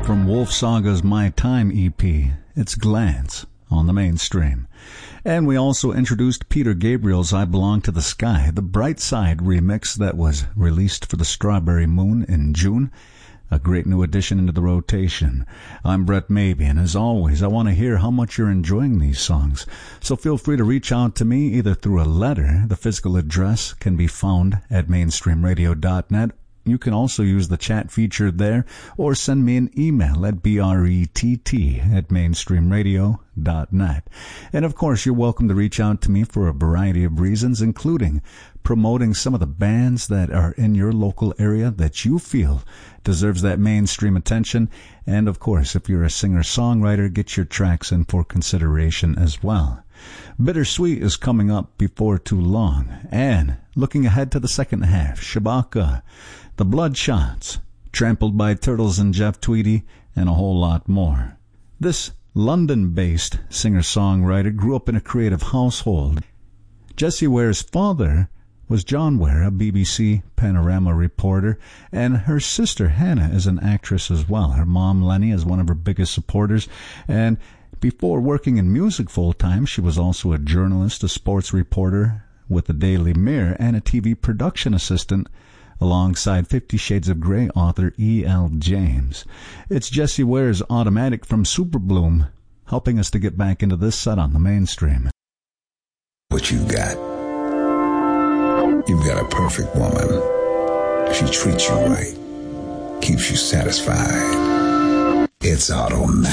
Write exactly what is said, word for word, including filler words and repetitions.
from Wolf Saga's My Time E P. It's Glance on the Mainstream. And we also introduced Peter Gabriel's I Belong to the Sky, the Bright Side remix that was released for the Strawberry Moon in June. A great new addition into the rotation. I'm Brett Mabey, and as always, I want to hear how much you're enjoying these songs. So feel free to reach out to me either through a letter. The physical address can be found at mainstream radio dot net. You can also use the chat feature there, or send me an email at brett at mainstream radio dot net. And of course, you're welcome to reach out to me for a variety of reasons, including promoting some of the bands that are in your local area that you feel deserves that mainstream attention. And of course, if you're a singer-songwriter, get your tracks in for consideration as well. Bittersweet is coming up before too long. And looking ahead to the second half, Shabaka, The Bloodshots, Trampled by Turtles and Jeff Tweedy, and a whole lot more. This London-based singer-songwriter grew up in a creative household. Jessie Ware's father was John Ware, a B B C Panorama reporter, and her sister Hannah is an actress as well. Her mom, Lenny, is one of her biggest supporters, and before working in music full-time, she was also a journalist, a sports reporter with the Daily Mirror, and a T V production assistant alongside Fifty Shades of Grey author E L James. It's Jessie Ware's Automatic from Superbloom, helping us to get back into this set on the Mainstream. What you got? You've got a perfect woman. She treats you right, keeps you satisfied. It's Automatic.